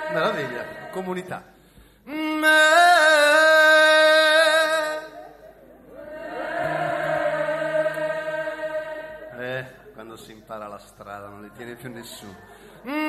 Meraviglia, comunità. Quando si impara la strada non li tiene più nessuno.